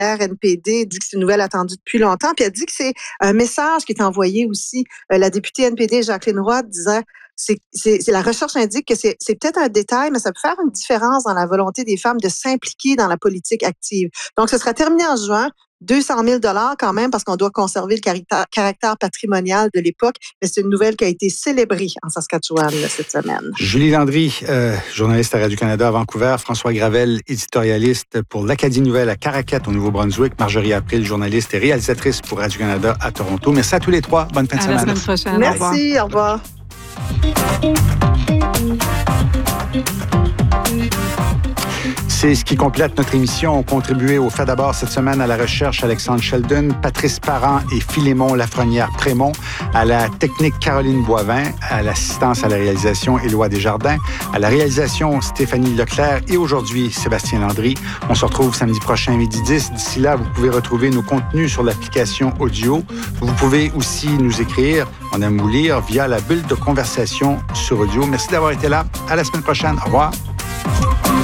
NPD dit que c'est une nouvelle attendue depuis longtemps. Puis elle dit que c'est un message qui est envoyé aussi. La députée NPD Jacqueline Roy disait la recherche indique que c'est peut-être un détail, mais ça peut faire une différence dans la volonté des femmes de s'impliquer dans la politique active. Donc, ce sera terminé en juin. 200 000 $ quand même, parce qu'on doit conserver le caractère patrimonial de l'époque. Mais c'est une nouvelle qui a été célébrée en Saskatchewan cette semaine. Julie Landry, journaliste à Radio-Canada à Vancouver. François Gravel, éditorialiste pour l'Acadie Nouvelle à Caracat au Nouveau-Brunswick. Marjorie April, journaliste et réalisatrice pour Radio-Canada à Toronto. Merci à tous les trois. Bonne fin de semaine. À la semaine prochaine. Merci. Au revoir. C'est ce qui complète notre émission. Ont contribué au Fait d'abord cette semaine à la recherche Alexandre Sheldon, Patrice Parent et Philémon Lafrenière-Prémont, à la technique Caroline Boivin, à l'assistance à la réalisation Éloi Desjardins, à la réalisation Stéphanie Leclerc et aujourd'hui Sébastien Landry. On se retrouve samedi prochain midi 10. D'ici là, vous pouvez retrouver nos contenus sur l'application audio. Vous pouvez aussi nous écrire, on aime vous lire, via la bulle de conversation sur audio. Merci d'avoir été là. À la semaine prochaine. Au revoir.